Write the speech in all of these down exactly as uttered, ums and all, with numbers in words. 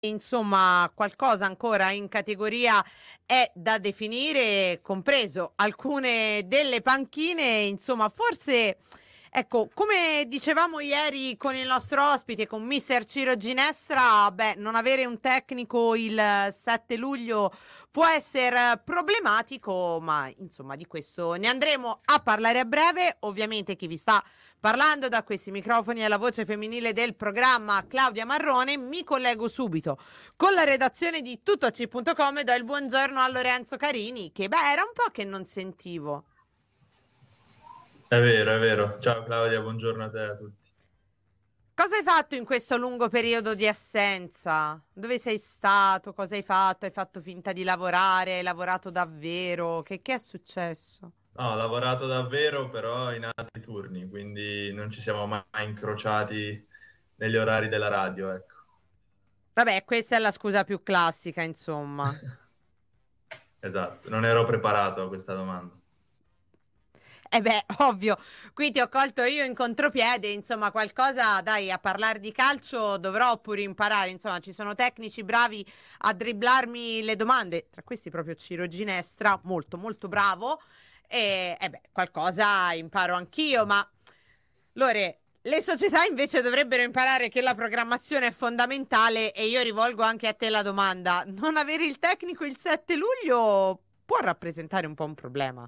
insomma qualcosa ancora in categoria è da definire, compreso alcune delle panchine, insomma forse ecco, come dicevamo ieri con il nostro ospite, con mister Ciro Ginestra, beh, non avere un tecnico il sette luglio può essere problematico, ma insomma di questo ne andremo a parlare a breve. Ovviamente chi vi sta parlando da questi microfoni è la voce femminile del programma, Claudia Marrone. Mi collego subito con la redazione di tuttoc punto com e do il buongiorno a Lorenzo Carini, che beh era un po' che non sentivo. È vero, è vero. Ciao Claudia, buongiorno a te e a tutti. Cosa hai fatto in questo lungo periodo di assenza? Dove sei stato? Cosa hai fatto? Hai fatto finta di lavorare? Hai lavorato davvero? Che, che è successo? No, ho lavorato davvero, però in altri turni, quindi non ci siamo mai incrociati negli orari della radio, ecco. Vabbè, questa è la scusa più classica, insomma. Esatto, non ero preparato a questa domanda. Eh beh, ovvio, qui ti ho colto io in contropiede, insomma, qualcosa, dai, a parlare di calcio dovrò pure imparare, insomma, ci sono tecnici bravi a dribblarmi le domande, tra questi proprio Ciro Ginestra, molto molto bravo, e eh beh, qualcosa imparo anch'io, ma Lore, le società invece dovrebbero imparare che la programmazione è fondamentale e io rivolgo anche a te la domanda, non avere il tecnico il sette luglio può rappresentare un po' un problema?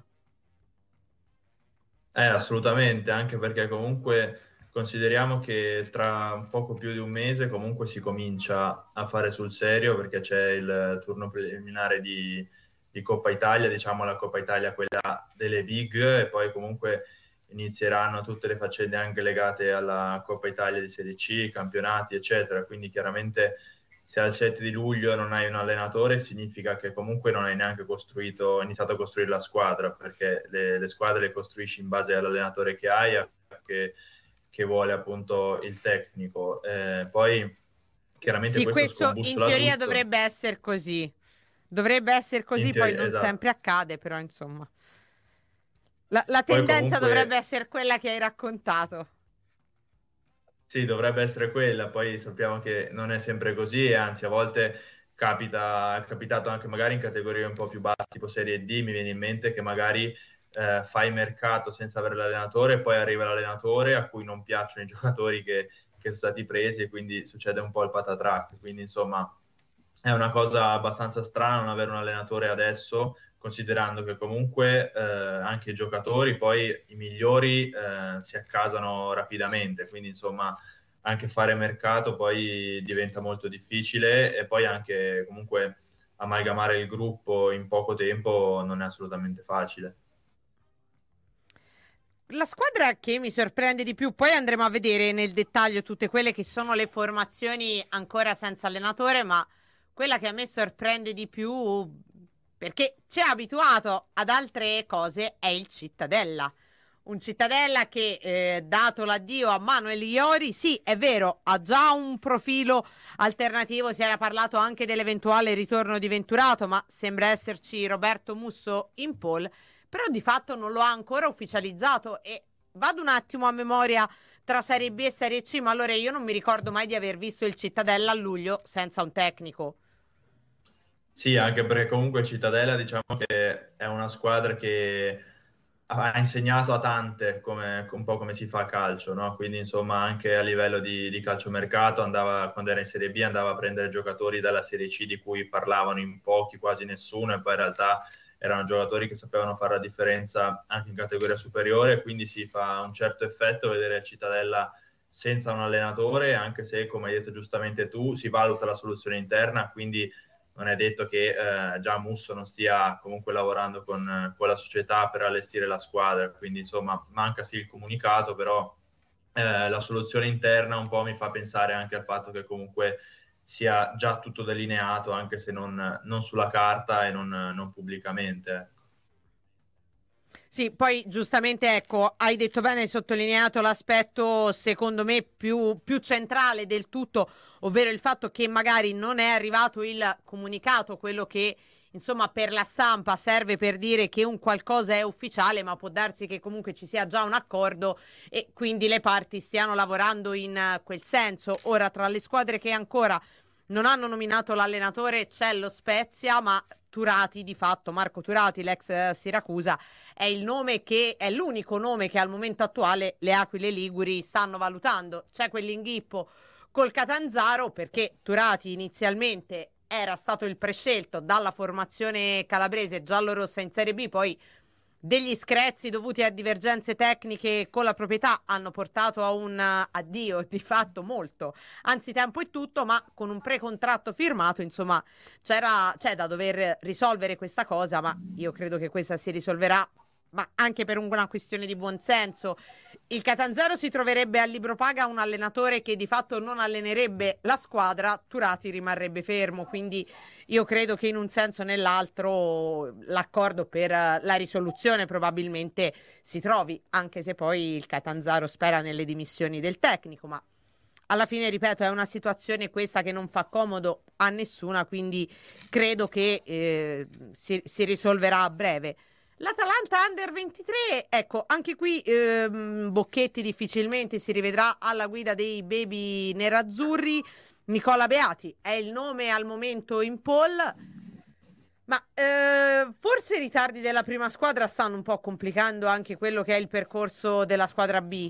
Eh, assolutamente, anche perché comunque consideriamo che tra un poco più di un mese comunque si comincia a fare sul serio perché c'è il turno preliminare di, di Coppa Italia, diciamo la Coppa Italia quella delle big, e poi comunque inizieranno tutte le faccende anche legate alla Coppa Italia di Serie C, campionati, eccetera. Quindi chiaramente se al sette di luglio non hai un allenatore significa che comunque non hai neanche costruito, iniziato a costruire la squadra, perché le, le squadre le costruisci in base all'allenatore che hai, che, che vuole appunto il tecnico. Eh, poi chiaramente Sì, questo questo in scombussola teoria tutto. dovrebbe essere così. Dovrebbe essere così, In poi teoria, non esatto. sempre accade, però insomma. La, la Poi tendenza comunque dovrebbe essere quella che hai raccontato. sì, dovrebbe essere quella, poi sappiamo che non è sempre così e anzi a volte capita, è capitato anche magari in categorie un po' più basse, tipo Serie D, mi viene in mente che magari eh, fai mercato senza avere l'allenatore, poi arriva l'allenatore a cui non piacciono i giocatori che, che sono stati presi e quindi succede un po' il patatrac, quindi insomma è una cosa abbastanza strana non avere un allenatore adesso, considerando che comunque eh, anche i giocatori, poi i migliori eh, si accasano rapidamente, quindi insomma anche fare mercato poi diventa molto difficile e poi anche comunque amalgamare il gruppo in poco tempo non è assolutamente facile. La squadra che mi sorprende di più, poi andremo a vedere nel dettaglio tutte quelle che sono le formazioni ancora senza allenatore, ma quella che a me sorprende di più, perché ci ha abituato ad altre cose, è il Cittadella. Un Cittadella che, eh, dato l'addio a Manuel Iori, sì, è vero, ha già un profilo alternativo, si era parlato anche dell'eventuale ritorno di Venturato, ma sembra esserci Roberto Musso in pole, però di fatto non lo ha ancora ufficializzato e vado un attimo a memoria tra Serie B e Serie C, ma allora io non mi ricordo mai di aver visto il Cittadella a luglio senza un tecnico. Sì, anche perché comunque Cittadella diciamo che è una squadra che ha insegnato a tante come, un po' come si fa a calcio, no? Quindi insomma anche a livello di, di calciomercato andava, quando era in Serie B andava a prendere giocatori dalla Serie C di cui parlavano in pochi, quasi nessuno, e poi in realtà erano giocatori che sapevano fare la differenza anche in categoria superiore, quindi si fa un certo effetto vedere Cittadella senza un allenatore, anche se come hai detto giustamente tu si valuta la soluzione interna, quindi non è detto che eh, già Musso non stia comunque lavorando con, con la società per allestire la squadra, quindi insomma manca sì il comunicato, però eh, la soluzione interna un po' mi fa pensare anche al fatto che comunque sia già tutto delineato, anche se non, non sulla carta e non, non pubblicamente. Sì, poi giustamente, ecco, hai detto bene, hai sottolineato l'aspetto secondo me più, più centrale del tutto, ovvero il fatto che magari non è arrivato il comunicato, quello che insomma per la stampa serve per dire che un qualcosa è ufficiale, ma può darsi che comunque ci sia già un accordo e quindi le parti stiano lavorando in uh, quel senso. Ora, tra le squadre che ancora non hanno nominato l'allenatore, c'è lo Spezia, ma Turati di fatto, Marco Turati, l'ex Siracusa, è il nome che è l'unico nome che al momento attuale le Aquile Liguri stanno valutando. C'è quell'inghippo col Catanzaro perché Turati inizialmente era stato il prescelto dalla formazione calabrese giallorossa in Serie B, poi degli screzi dovuti a divergenze tecniche con la proprietà hanno portato a un addio di fatto molto anzitempo e tutto, ma con un precontratto firmato, insomma, c'era, c'è da dover risolvere questa cosa, ma io credo che questa si risolverà, ma anche per una questione di buonsenso. Il Catanzaro si troverebbe al libro paga un allenatore che di fatto non allenerebbe la squadra, Turati rimarrebbe fermo, quindi io credo che in un senso o nell'altro l'accordo per la risoluzione probabilmente si trovi, anche se poi il Catanzaro spera nelle dimissioni del tecnico, ma alla fine, ripeto, è una situazione questa che non fa comodo a nessuna, quindi credo che eh, si, si risolverà a breve. L'Atalanta Under ventitré, ecco, anche qui ehm, Bocchetti difficilmente si rivedrà alla guida dei baby nerazzurri. Nicola Beati è il nome al momento in pole, ma eh, forse i ritardi della prima squadra stanno un po' complicando anche quello che è il percorso della squadra B.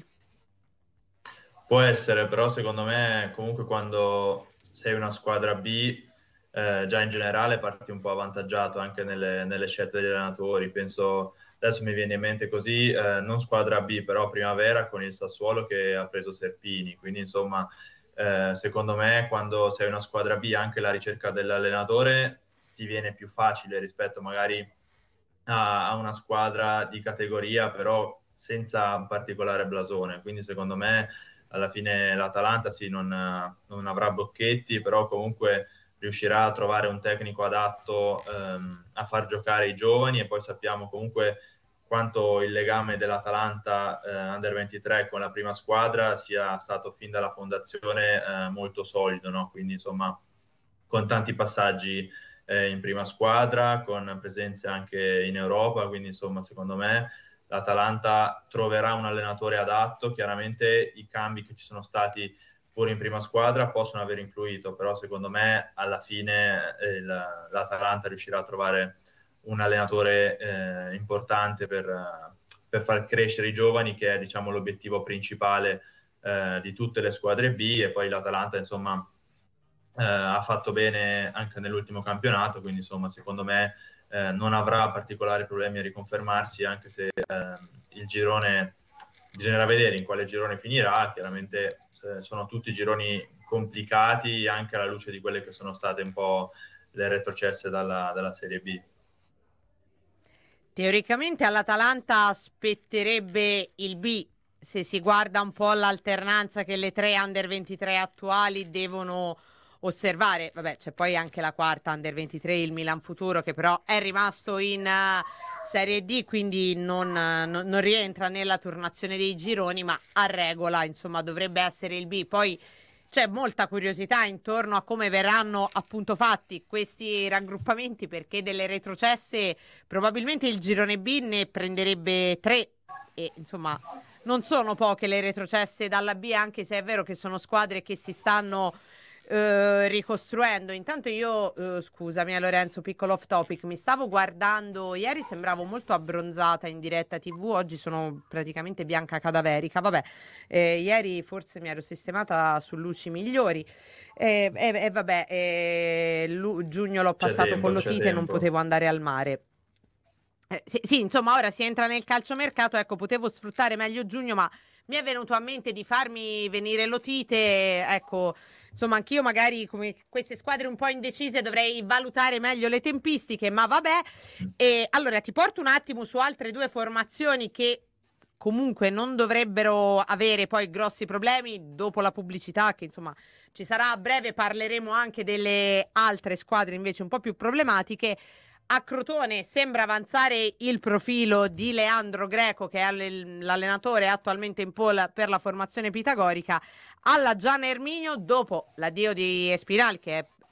Può essere, però secondo me comunque quando sei una squadra B eh, già in generale parti un po' avvantaggiato anche nelle, nelle scelte degli allenatori. Penso, adesso mi viene in mente così, eh, non squadra B, però primavera con il Sassuolo che ha preso Serpini, quindi insomma eh, secondo me quando sei una squadra B anche la ricerca dell'allenatore ti viene più facile rispetto magari a, a una squadra di categoria però senza un particolare blasone, quindi secondo me alla fine l'Atalanta sì non, non avrà Bocchetti, però comunque riuscirà a trovare un tecnico adatto ehm, a far giocare i giovani, e poi sappiamo comunque quanto il legame dell'Atalanta eh, Under ventitré con la prima squadra sia stato fin dalla fondazione eh, molto solido, no? Quindi insomma con tanti passaggi eh, in prima squadra, con presenze anche in Europa, quindi insomma secondo me l'Atalanta troverà un allenatore adatto. Chiaramente i cambi che ci sono stati pure in prima squadra possono aver influito, però secondo me alla fine eh, l'Atalanta riuscirà a trovare un allenatore eh, importante per, per far crescere i giovani, che è diciamo l'obiettivo principale eh, di tutte le squadre B, e poi l'Atalanta insomma eh, ha fatto bene anche nell'ultimo campionato, quindi insomma secondo me eh, non avrà particolari problemi a riconfermarsi, anche se eh, il girone bisognerà vedere in quale girone finirà. Chiaramente eh, sono tutti gironi complicati anche alla luce di quelle che sono state un po' le retrocesse dalla, dalla Serie B. Teoricamente all'Atalanta spetterebbe il B, se si guarda un po' l'alternanza che le tre Under ventitré attuali devono osservare. Vabbè, c'è poi anche la quarta Under ventitré, il Milan Futuro, che però è rimasto in uh, Serie D, quindi non, uh, non, non rientra nella turnazione dei gironi, ma a regola, insomma, dovrebbe essere il B. Poi c'è molta curiosità intorno a come verranno appunto fatti questi raggruppamenti, perché delle retrocesse probabilmente il girone B ne prenderebbe tre, e insomma non sono poche le retrocesse dalla B, anche se è vero che sono squadre che si stanno Uh, ricostruendo. Intanto io uh, scusami Lorenzo, piccolo off topic, mi stavo guardando ieri, sembravo molto abbronzata in diretta tivù, oggi sono praticamente bianca cadaverica. Vabbè, eh, ieri forse mi ero sistemata su luci migliori e eh, eh, eh, vabbè eh, lu- giugno l'ho passato tempo, con l'otite e non potevo andare al mare. Eh, sì, sì, insomma, ora si entra nel calciomercato, ecco, potevo sfruttare meglio giugno, ma mi è venuto a mente di farmi venire l'otite, ecco. Insomma, anch'io magari come queste squadre un po' indecise dovrei valutare meglio le tempistiche, ma vabbè. E allora ti porto un attimo su altre due formazioni che comunque non dovrebbero avere poi grossi problemi dopo la pubblicità che insomma ci sarà a breve. Parleremo anche delle altre squadre invece un po' più problematiche. A Crotone sembra avanzare il profilo di Leandro Greco, che è l'allenatore attualmente in pole per la formazione pitagorica. Alla Gian Erminio, dopo l'addio di Espinal, che è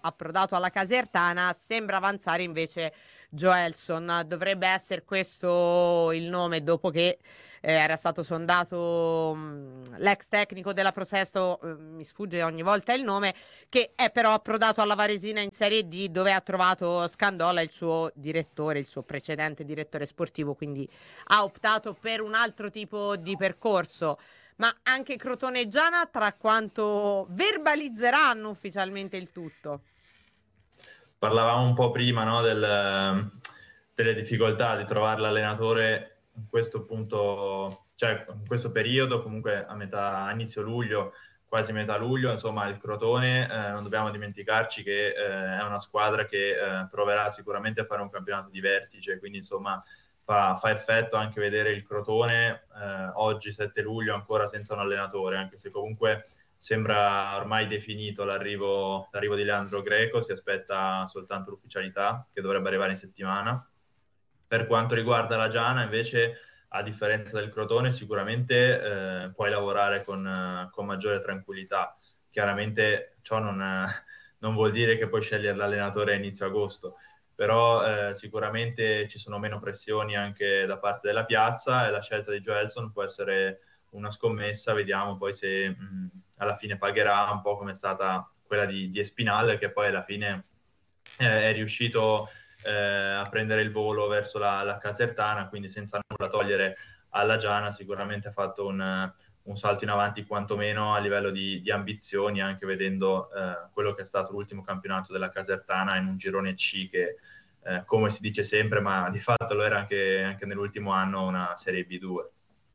approdato alla Casertana, sembra avanzare invece Joelson. Dovrebbe essere questo il nome, dopo che eh, era stato sondato mh, l'ex tecnico della Prosesto, eh, mi sfugge ogni volta il nome, che è però approdato alla Varesina in Serie D, dove ha trovato Scandola, il suo direttore, il suo precedente direttore sportivo, quindi ha optato per un altro tipo di percorso. Ma anche Crotone e Giana, tra quanto verbalizzeranno ufficialmente il tutto? Parlavamo un po' prima, no, del, delle difficoltà di trovare l'allenatore in questo punto, cioè in questo periodo, comunque a metà, a inizio luglio, quasi metà luglio, insomma il Crotone, eh, non dobbiamo dimenticarci che eh, è una squadra che eh, proverà sicuramente a fare un campionato di vertice, quindi insomma fa, fa effetto anche vedere il Crotone eh, oggi sette luglio ancora senza un allenatore, anche se comunque sembra ormai definito l'arrivo, l'arrivo di Leandro Greco, si aspetta soltanto l'ufficialità che dovrebbe arrivare in settimana. Per quanto riguarda la Giana invece, a differenza del Crotone, sicuramente eh, puoi lavorare con, con maggiore tranquillità. Chiaramente ciò non, non vuol dire che puoi scegliere l'allenatore a inizio agosto, però eh, sicuramente ci sono meno pressioni anche da parte della piazza e la scelta di Joelson può essere una scommessa, vediamo poi se mh, alla fine pagherà un po' come è stata quella di, di Espinal, che poi alla fine eh, è riuscito eh, a prendere il volo verso la, la Casertana, quindi senza nulla togliere alla Giana sicuramente ha fatto un, un salto in avanti quantomeno a livello di, di ambizioni, anche vedendo eh, quello che è stato l'ultimo campionato della Casertana in un girone C che eh, come si dice sempre, ma di fatto lo era anche, anche nell'ultimo anno, una Serie B due.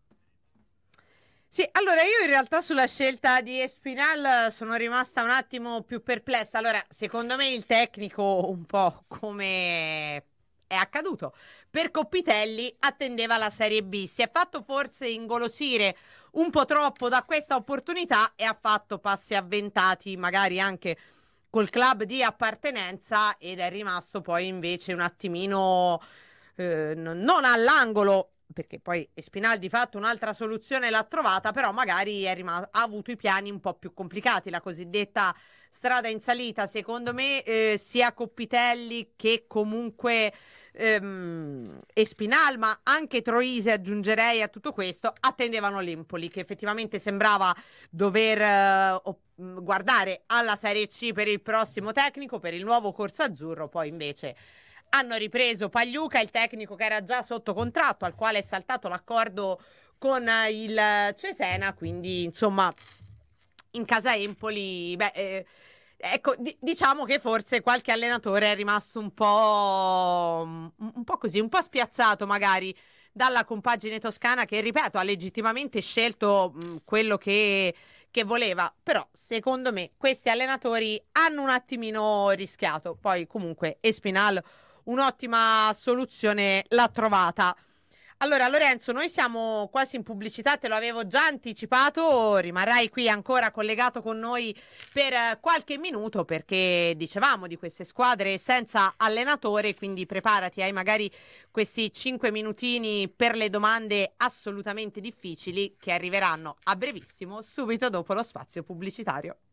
Sì, allora io in realtà sulla scelta di Espinal sono rimasta un attimo più perplessa. Allora, secondo me il tecnico, un po' come è accaduto per Coppitelli, attendeva la Serie B. Si è fatto forse ingolosire un po' troppo da questa opportunità e ha fatto passi avventati, magari anche col club di appartenenza, ed è rimasto poi invece un attimino eh, non all'angolo, perché poi Espinal di fatto un'altra soluzione l'ha trovata, però magari è rimasto, ha avuto i piani un po' più complicati, la cosiddetta strada in salita. Secondo me eh, sia Coppitelli che comunque ehm, Espinal, ma anche Troisi aggiungerei a tutto questo, attendevano l'Empoli, che effettivamente sembrava dover eh, guardare alla Serie C per il prossimo tecnico, per il nuovo Corso Azzurro. Poi invece hanno ripreso Pagliuca, il tecnico che era già sotto contratto, al quale è saltato l'accordo con il Cesena, quindi insomma in casa Empoli, beh, eh, ecco, d- diciamo che forse qualche allenatore è rimasto un po', un po' così, un po' spiazzato magari dalla compagine toscana, che ripeto ha legittimamente scelto mh, quello che che voleva, però secondo me questi allenatori hanno un attimino rischiato. Poi comunque Espinal un'ottima soluzione l'ha trovata. Allora Lorenzo, noi siamo quasi in pubblicità, te lo avevo già anticipato, rimarrai qui ancora collegato con noi per qualche minuto, perché dicevamo di queste squadre senza allenatore, quindi preparati, hai magari questi cinque minutini per le domande assolutamente difficili che arriveranno a brevissimo, subito dopo lo spazio pubblicitario.